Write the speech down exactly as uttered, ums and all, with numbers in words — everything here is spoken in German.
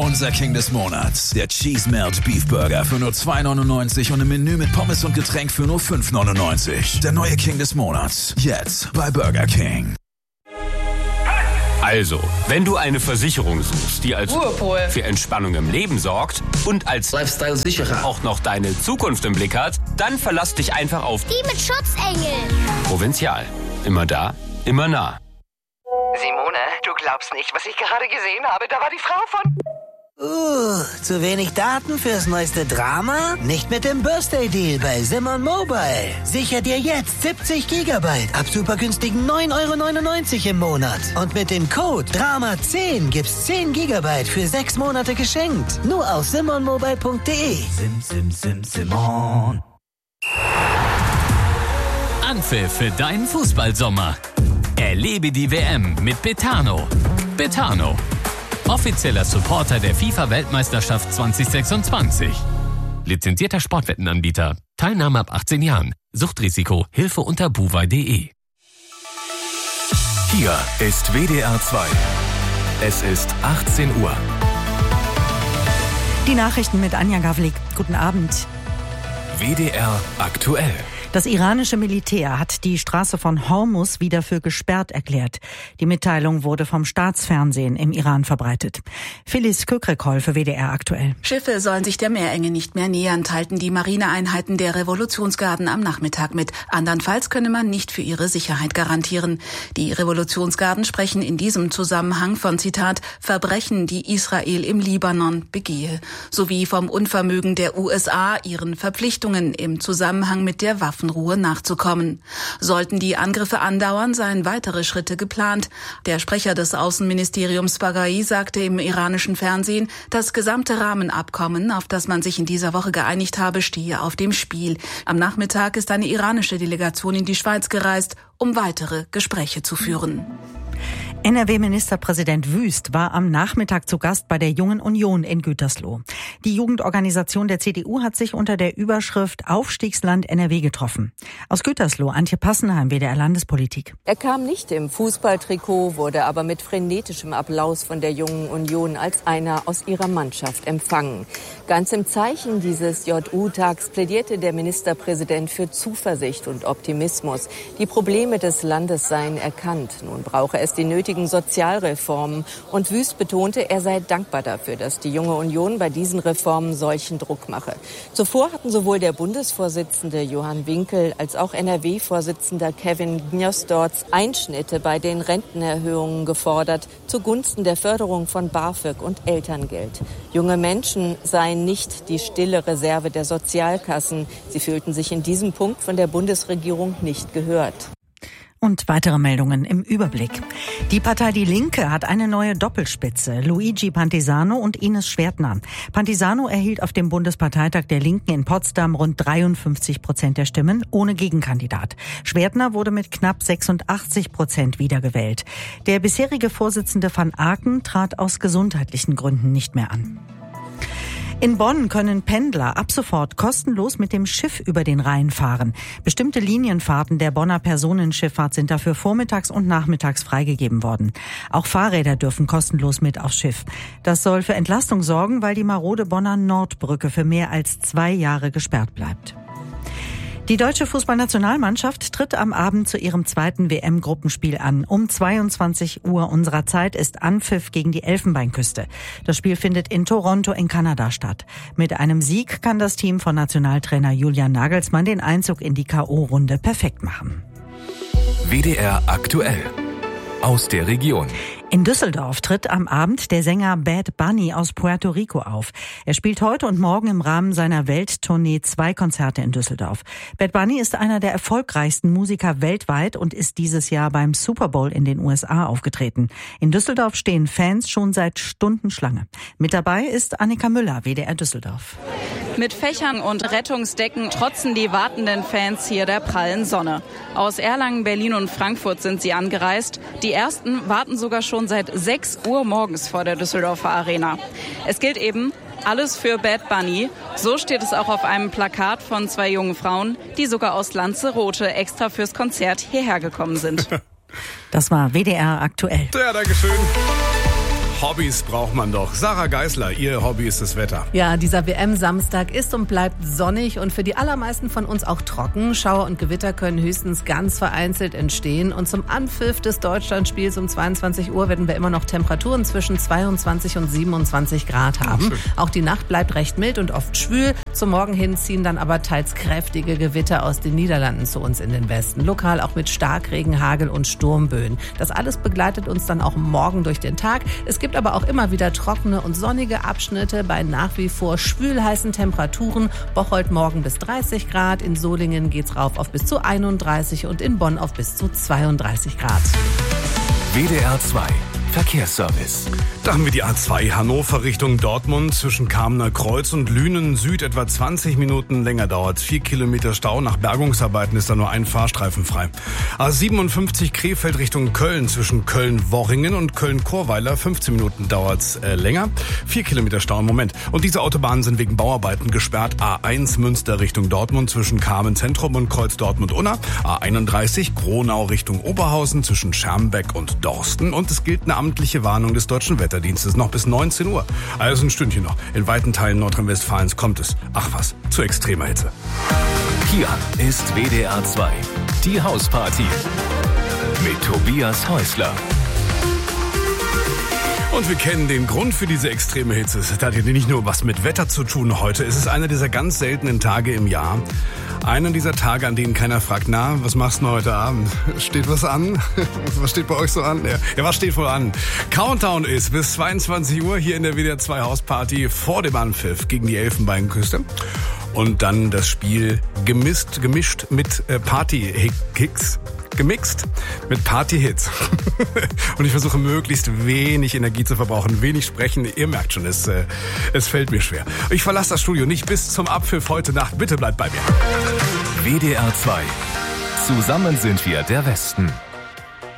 Unser King des Monats. Der Cheese Melt Beef Burger für nur zwei neunundneunzig und ein Menü mit Pommes und Getränk für nur fünf neunundneunzig. Der neue King des Monats. Jetzt bei Burger King. Also, wenn du eine Versicherung suchst, die als Ruhepol für Entspannung im Leben sorgt und als Lifestyle-Sicherer auch noch deine Zukunft im Blick hat, dann verlass dich einfach auf die mit Schutzengel. Provinzial. Immer da, immer nah. Simone, du glaubst nicht, was ich gerade gesehen habe. Da war die Frau von... Uh, zu wenig Daten fürs neueste Drama? Nicht mit dem Birthday-Deal bei Simon Mobile. Sicher dir jetzt siebzig Gigabyte ab super günstigen neun Euro neunundneunzig im Monat. Und mit dem Code Drama zehn gibt's zehn Gigabyte für sechs Monate geschenkt. Nur auf simon mobile punkt de. Sim, sim, sim, Simon. Anpfiff für deinen Fußballsommer. Erlebe die W M mit Betano. Betano. Offizieller Supporter der FIFA-Weltmeisterschaft zwanzig sechsundzwanzig. Lizenzierter Sportwettenanbieter. Teilnahme ab achtzehn Jahren. Suchtrisiko. Hilfe unter buwei punkt de. Hier ist W D R zwei. Es ist achtzehn Uhr. Die Nachrichten mit Anja Gavlik. Guten Abend. W D R aktuell. Das iranische Militär hat die Straße von Hormuz wieder für gesperrt erklärt. Die Mitteilung wurde vom Staatsfernsehen im Iran verbreitet. Phyllis Kökrekol für W D R aktuell. Schiffe sollen sich der Meerenge nicht mehr nähern, teilten die Marineeinheiten der Revolutionsgarden am Nachmittag mit. Andernfalls könne man nicht für ihre Sicherheit garantieren. Die Revolutionsgarden sprechen in diesem Zusammenhang von, Zitat, Verbrechen, die Israel im Libanon begehe, sowie vom Unvermögen der U S A, ihren Verpflichtungen im Zusammenhang mit der Waffen Waffenruhe nachzukommen. Sollten die Angriffe andauern, seien weitere Schritte geplant. Der Sprecher des Außenministeriums Baghai sagte im iranischen Fernsehen, das gesamte Rahmenabkommen, auf das man sich in dieser Woche geeinigt habe, stehe auf dem Spiel. Am Nachmittag ist eine iranische Delegation in die Schweiz gereist, um weitere Gespräche zu führen. N R W-Ministerpräsident Wüst war am Nachmittag zu Gast bei der Jungen Union in Gütersloh. Die Jugendorganisation der C D U hat sich unter der Überschrift Aufstiegsland N R W getroffen. Aus Gütersloh, Antje Passenheim, W D R Landespolitik. Er kam nicht im Fußballtrikot, wurde aber mit frenetischem Applaus von der Jungen Union als einer aus ihrer Mannschaft empfangen. Ganz im Zeichen dieses J U-Tags plädierte der Ministerpräsident für Zuversicht und Optimismus. Die Probleme des Landes seien erkannt. Nun brauche es die nötigen Sozialreformen. Und Wüst betonte, er sei dankbar dafür, dass die Junge Union bei diesen Reformen solchen Druck mache. Zuvor hatten sowohl der Bundesvorsitzende Johann Winkel als auch N R W-Vorsitzender Kevin Gnosdorz Einschnitte bei den Rentenerhöhungen gefordert, zugunsten der Förderung von BAföG und Elterngeld. Junge Menschen seien nicht die stille Reserve der Sozialkassen. Sie fühlten sich in diesem Punkt von der Bundesregierung nicht gehört. Und weitere Meldungen im Überblick. Die Partei Die Linke hat eine neue Doppelspitze, Luigi Pantisano und Ines Schwertner. Pantisano erhielt auf dem Bundesparteitag der Linken in Potsdam rund dreiundfünfzig Prozent der Stimmen, ohne Gegenkandidat. Schwertner wurde mit knapp sechsundachtzig Prozent wiedergewählt. Der bisherige Vorsitzende van Aken trat aus gesundheitlichen Gründen nicht mehr an. In Bonn können Pendler ab sofort kostenlos mit dem Schiff über den Rhein fahren. Bestimmte Linienfahrten der Bonner Personenschifffahrt sind dafür vormittags und nachmittags freigegeben worden. Auch Fahrräder dürfen kostenlos mit aufs Schiff. Das soll für Entlastung sorgen, weil die marode Bonner Nordbrücke für mehr als zwei Jahre gesperrt bleibt. Die deutsche Fußballnationalmannschaft tritt am Abend zu ihrem zweiten W M-Gruppenspiel an. Um zweiundzwanzig Uhr unserer Zeit ist Anpfiff gegen die Elfenbeinküste. Das Spiel findet in Toronto in Kanada statt. Mit einem Sieg kann das Team von Nationaltrainer Julian Nagelsmann den Einzug in die K O-Runde perfekt machen. W D R aktuell. Aus der Region. In Düsseldorf tritt am Abend der Sänger Bad Bunny aus Puerto Rico auf. Er spielt heute und morgen im Rahmen seiner Welttournee zwei Konzerte in Düsseldorf. Bad Bunny ist einer der erfolgreichsten Musiker weltweit und ist dieses Jahr beim Super Bowl in den U S A aufgetreten. In Düsseldorf stehen Fans schon seit Stunden Schlange. Mit dabei ist Annika Müller, W D R Düsseldorf. Mit Fächern und Rettungsdecken trotzen die wartenden Fans hier der prallen Sonne. Aus Erlangen, Berlin und Frankfurt sind sie angereist. Die ersten warten sogar schon seit sechs Uhr morgens vor der Düsseldorfer Arena. Es gilt eben alles für Bad Bunny. So steht es auch auf einem Plakat von zwei jungen Frauen, die sogar aus Lanzarote extra fürs Konzert hierher gekommen sind. Das war W D R aktuell. Ja, danke schön. Hobbys braucht man doch. Sarah Geisler, ihr Hobby ist das Wetter. Ja, dieser W M-Samstag ist und bleibt sonnig und für die allermeisten von uns auch trocken. Schauer und Gewitter können höchstens ganz vereinzelt entstehen. Und zum Anpfiff des Deutschlandspiels um zweiundzwanzig Uhr werden wir immer noch Temperaturen zwischen zweiundzwanzig und siebenundzwanzig Grad haben. Auch die Nacht bleibt recht mild und oft schwül. Zum Morgen hin ziehen dann aber teils kräftige Gewitter aus den Niederlanden zu uns in den Westen. Lokal auch mit Starkregen, Hagel und Sturmböen. Das alles begleitet uns dann auch morgen durch den Tag. Es gibt aber auch immer wieder trockene und sonnige Abschnitte bei nach wie vor schwülheißen Temperaturen. Bocholt morgen bis dreißig Grad, in Solingen geht's rauf auf bis zu einunddreißig und in Bonn auf bis zu zweiunddreißig Grad. W D R zwei Verkehrsservice. Da haben wir die A zwei Hannover Richtung Dortmund zwischen Kamener Kreuz und Lünen Süd etwa zwanzig Minuten länger dauert. Vier Kilometer Stau. Nach Bergungsarbeiten ist da nur ein Fahrstreifen frei. A siebenundfünfzig Krefeld Richtung Köln zwischen Köln-Worringen und Köln-Chorweiler. fünfzehn Minuten dauert's äh, länger. Vier Kilometer Stau im Moment. Und diese Autobahnen sind wegen Bauarbeiten gesperrt. A eins Münster Richtung Dortmund zwischen Kamen Zentrum und Kreuz Dortmund-Unna. A einunddreißig Gronau Richtung Oberhausen zwischen Schermbeck und Dorsten. Und es gilt eine amtliche Warnung des Deutschen Wetterdienstes noch bis neunzehn Uhr. Also ein Stündchen noch. In weiten Teilen Nordrhein-Westfalens kommt es, ach was, zu extremer Hitze. Hier ist W D R zwei, die Hausparty mit Tobias Häusler. Und wir kennen den Grund für diese extreme Hitze. Es hat ja nicht nur was mit Wetter zu tun heute. Es ist einer dieser ganz seltenen Tage im Jahr. Einer dieser Tage, an denen keiner fragt, na, was machst du heute Abend? Steht was an? Was steht bei euch so an? Ja, ja, was steht wohl an? Countdown ist bis zweiundzwanzig Uhr hier in der W D R zwei Hausparty vor dem Anpfiff gegen die Elfenbeinküste. Und dann das Spiel gemischt, gemischt mit äh, Party-Hicks. Gemixt mit Party-Hits. Und ich versuche möglichst wenig Energie zu verbrauchen, wenig sprechen. Ihr merkt schon, es, äh, es fällt mir schwer. Ich verlasse das Studio nicht bis zum Abpfiff heute Nacht. Bitte bleibt bei mir. W D R zwei. Zusammen sind wir der Westen.